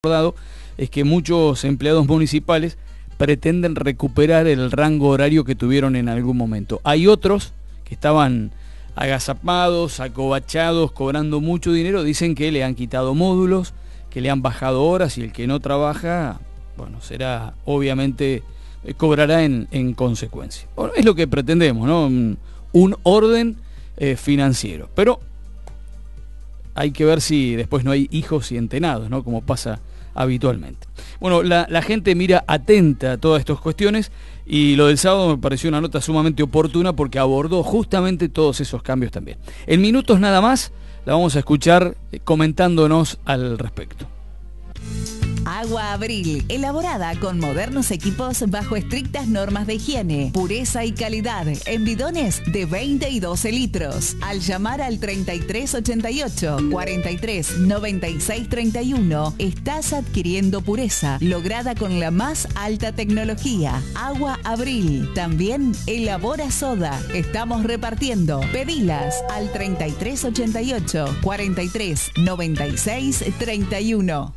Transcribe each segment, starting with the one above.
Recordado es que muchos empleados municipales pretenden recuperar el rango horario que tuvieron en algún momento. Hay otros que estaban agazapados, acobachados, cobrando mucho dinero, dicen que le han quitado módulos, que le han bajado horas y el que no trabaja, bueno, será obviamente, cobrará en consecuencia. Bueno, es lo que pretendemos, ¿no? Un orden financiero, pero hay que ver si después no hay hijos y entenados, ¿no? Como pasa habitualmente. Bueno, la gente mira atenta a todas estas cuestiones y lo del sábado me pareció una nota sumamente oportuna porque abordó justamente todos esos cambios también. En minutos nada más la vamos a escuchar comentándonos al respecto. Agua Abril, elaborada con modernos equipos bajo estrictas normas de higiene, pureza y calidad, en bidones de 20 y 12 litros. Al llamar al 3388 43 96 31, estás adquiriendo pureza, lograda con la más alta tecnología. Agua Abril, también elabora soda. Estamos repartiendo. Pedilas al 3388 43 96 31.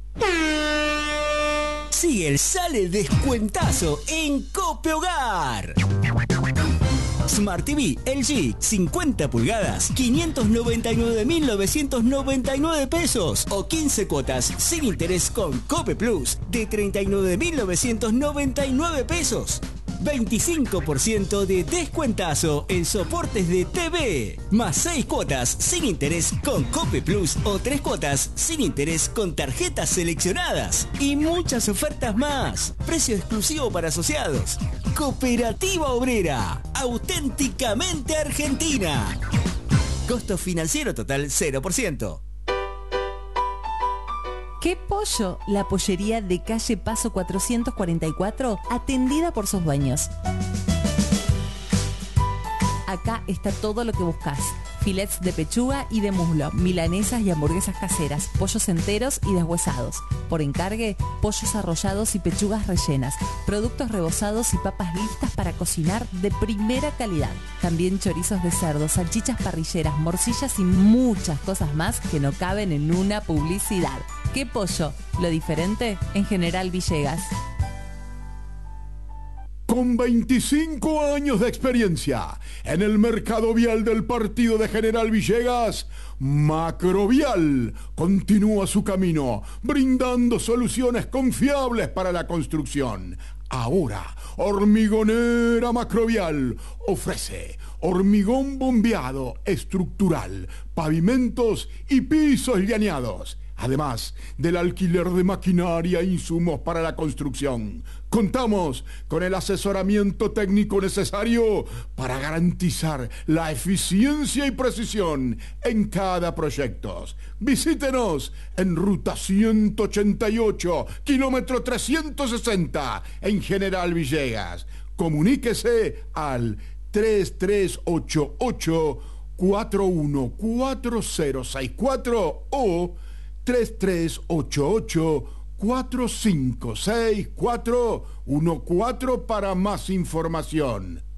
Sigue el Sale Descuentazo en Cope Hogar. Smart TV LG 50 pulgadas, 599.999 pesos o 15 cuotas sin interés con Cope Plus de 39.999 pesos. 25% de descuentazo en soportes de TV, más 6 cuotas sin interés con Cope Plus o 3 cuotas sin interés con tarjetas seleccionadas y muchas ofertas más. Precio exclusivo para asociados. Cooperativa Obrera, auténticamente argentina. Costo financiero total 0%. ¿Qué pollo? La pollería de calle Paso 444, atendida por sus dueños. Acá está todo lo que buscas. Filets de pechuga y de muslo, milanesas y hamburguesas caseras, pollos enteros y deshuesados. Por encargue, pollos arrollados y pechugas rellenas, productos rebozados y papas listas para cocinar de primera calidad. También chorizos de cerdo, salchichas parrilleras, morcillas y muchas cosas más que no caben en una publicidad. ¿Qué pollo? Lo diferente en General Villegas. Con 25 años de experiencia en el mercado vial del partido de General Villegas, Macrovial continúa su camino, brindando soluciones confiables para la construcción. Ahora, Hormigonera Macrovial ofrece hormigón bombeado estructural, pavimentos y pisos llaneados. Además del alquiler de maquinaria e insumos para la construcción. Contamos con el asesoramiento técnico necesario para garantizar la eficiencia y precisión en cada proyecto. Visítenos en Ruta 188, kilómetro 360, en General Villegas. Comuníquese al 3388 414064 o 3388-456414 para más información.